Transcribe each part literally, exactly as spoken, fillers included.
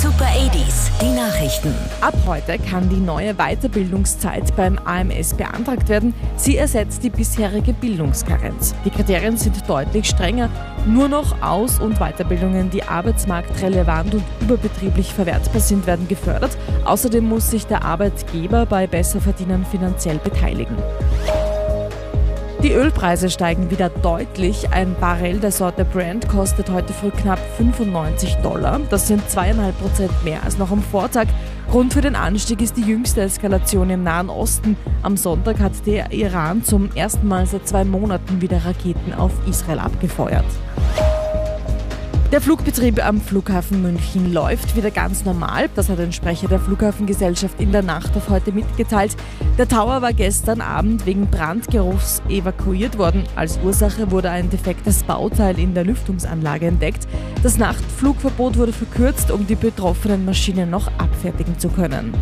Super achtziger, die Nachrichten. Ab heute kann die neue Weiterbildungszeit beim A M S beantragt werden. Sie ersetzt die bisherige Bildungskarenz. Die Kriterien sind deutlich strenger. Nur noch Aus- und Weiterbildungen, die arbeitsmarktrelevant und überbetrieblich verwertbar sind, werden gefördert. Außerdem muss sich der Arbeitgeber bei Besserverdienern finanziell beteiligen. Die Ölpreise steigen wieder deutlich. Ein Barrel der Sorte Brent kostet heute früh knapp fünfundneunzig Dollar. Das sind zweieinhalb Prozent mehr als noch am Vortag. Grund für den Anstieg ist die jüngste Eskalation im Nahen Osten. Am Sonntag hat der Iran zum ersten Mal seit zwei Monaten wieder Raketen auf Israel abgefeuert. Der Flugbetrieb am Flughafen München läuft wieder ganz normal. Das hat ein Sprecher der Flughafengesellschaft in der Nacht auf heute mitgeteilt. Der Tower war gestern Abend wegen Brandgeruchs evakuiert worden. Als Ursache wurde ein defektes Bauteil in der Lüftungsanlage entdeckt. Das Nachtflugverbot wurde verkürzt, um die betroffenen Maschinen noch abfertigen zu können.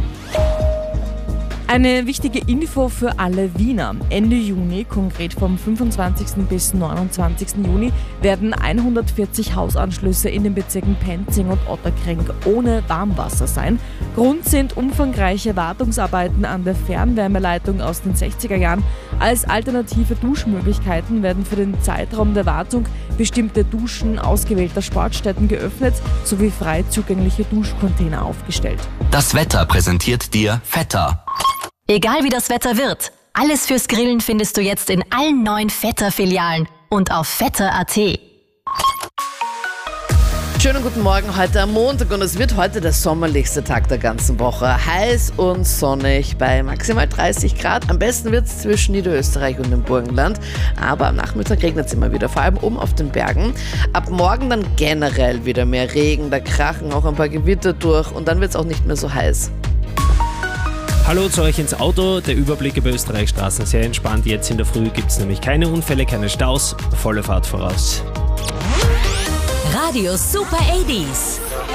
Eine wichtige Info für alle Wiener. Ende Juni, konkret vom fünfundzwanzigsten bis neunundzwanzigsten Juni, werden hundertvierzig Hausanschlüsse in den Bezirken Penzing und Otterkring ohne Warmwasser sein. Grund sind umfangreiche Wartungsarbeiten an der Fernwärmeleitung aus den sechziger Jahren. Als alternative Duschmöglichkeiten werden für den Zeitraum der Wartung bestimmte Duschen ausgewählter Sportstätten geöffnet sowie frei zugängliche Duschcontainer aufgestellt. Das Wetter präsentiert dir Vetter. Egal wie das Wetter wird, alles fürs Grillen findest du jetzt in allen neuen Vetter-Filialen und auf vetter punkt a t. Schönen guten Morgen heute am Montag und es wird heute der sommerlichste Tag der ganzen Woche. Heiß und sonnig bei maximal dreißig Grad. Am besten wird es zwischen Niederösterreich und dem Burgenland. Aber am Nachmittag regnet es immer wieder, vor allem oben auf den Bergen. Ab morgen dann generell wieder mehr Regen, da krachen auch ein paar Gewitter durch und dann wird es auch nicht mehr so heiß. Hallo zu euch ins Auto. Der Überblick über Österreichs Straßen sehr entspannt. Jetzt in der Früh gibt es nämlich keine Unfälle, keine Staus, volle Fahrt voraus. Radio Super achtziger.